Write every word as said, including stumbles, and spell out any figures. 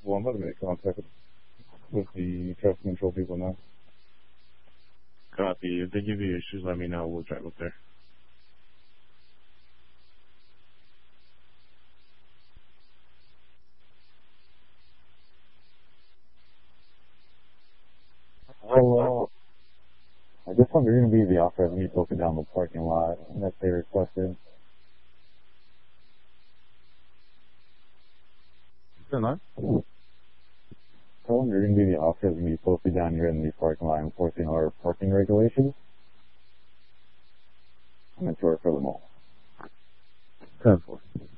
Well, I'm about to make contact with the traffic control people now. Copy. If they give you issues, let me know. We'll drive up there. Well, uh, I guess I'm going to be the offer of me broken down the parking lot that they requested. Still not? Tell them you're going to be the officer of me posted down here in the parking lot enforcing our parking regulations. I'm in tour for the mall. ten four.